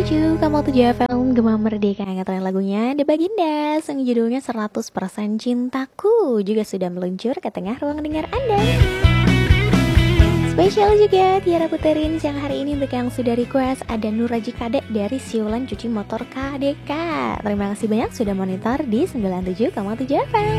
97,7 FM Gema Merdeka. Yang lagunya The Baginda, sang judulnya 100% Cintaku, juga sudah meluncur ke tengah ruang dengar Anda. Spesial juga Tiara puterin siang hari ini untuk yang sudah request. Ada Nuraji Kadek dari Siulan Cuci Motor KDK. Terima kasih banyak sudah monitor di 97,7 FM.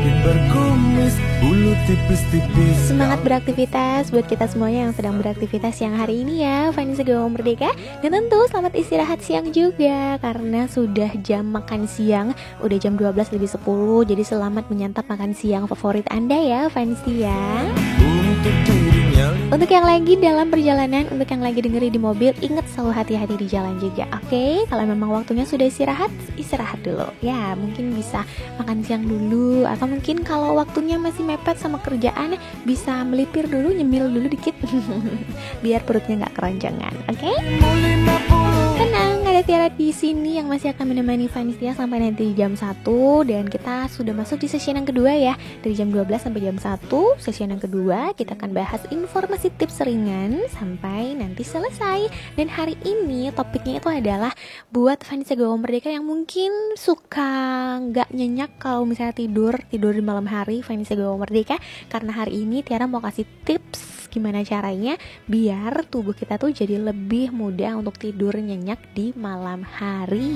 Semangat beraktivitas buat kita semuanya yang sedang beraktivitas siang hari ini ya, Vanessa Gema Merdeka. Dan tentu selamat istirahat siang juga, karena sudah jam makan siang, udah jam 12 lebih 10. Jadi selamat menyantap makan siang favorit Anda ya, Vanessa ya. Untuk yang lagi dalam perjalanan, untuk yang lagi dengerin di mobil, ingat selalu hati-hati di jalan juga. Oke, kalau memang waktunya sudah istirahat, istirahat dulu. Ya, mungkin bisa makan siang dulu, atau mungkin kalau waktunya masih mepet sama kerjaan, bisa melipir dulu, nyemil dulu dikit, biar perutnya nggak keroncongan. Oke? Tenang, ada Tiara di sini yang masih akan menemani Vanessa sampai nanti jam 1. Dan kita sudah masuk di sesi yang kedua ya. Dari jam 12 sampai jam 1, sesi yang kedua kita akan bahas informasi tips ringan sampai nanti selesai. Dan hari ini topiknya itu adalah buat Vanessa Gema Merdeka yang mungkin suka nggak nyenyak kalau misalnya tidur di malam hari, Vanessa Gema Merdeka. Karena hari ini Tiara mau kasih tips gimana caranya biar tubuh kita tuh jadi lebih mudah untuk tidur nyenyak di malam hari.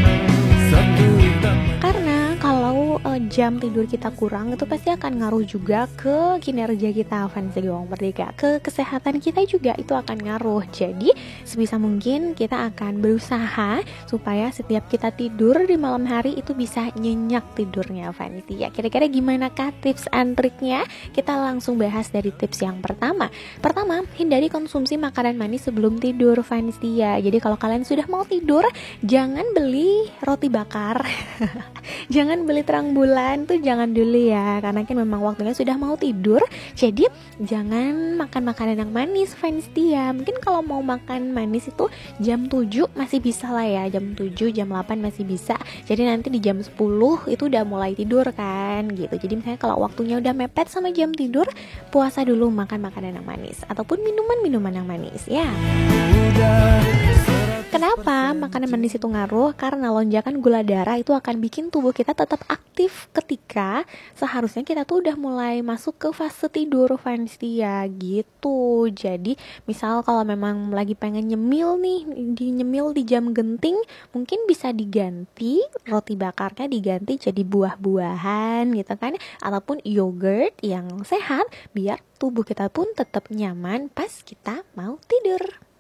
Karena kalau jam tidur kita kurang, itu pasti akan ngaruh juga ke kinerja kita, Vanessa Gema Merdeka. Ke kesehatan kita juga itu akan ngaruh. Jadi sebisa mungkin kita akan berusaha supaya setiap kita tidur di malam hari itu bisa nyenyak tidurnya, Vanessa. Ya, kira-kira gimana kah tips and triknya? Kita langsung bahas dari tips yang pertama. Pertama, hindari konsumsi makanan manis sebelum tidur, Vanessa. Jadi kalau kalian sudah mau tidur, jangan beli roti bakar. Jangan beli terang bulan tuh, jangan dulu ya, karena kan memang waktunya sudah mau tidur. Jadi jangan makan makanan yang manis, Vanessa. Mungkin kalau mau makan manis itu jam 7 masih bisa lah ya, jam 7, jam 8 masih bisa. Jadi nanti di jam 10 itu udah mulai tidur kan gitu. Jadi misalnya kalau waktunya udah mepet sama jam tidur, puasa dulu makan makanan yang manis ataupun minuman yang manis ya. Kenapa makanan manis itu ngaruh? Karena lonjakan gula darah itu akan bikin tubuh kita tetap aktif ketika seharusnya kita tuh udah mulai masuk ke fase tidur, Vanessa gitu. Jadi misal kalau memang lagi pengen nyemil di jam genting, mungkin bisa diganti roti bakarnya, diganti jadi buah-buahan gitu kan, ataupun yogurt yang sehat biar tubuh kita pun tetap nyaman pas kita mau tidur.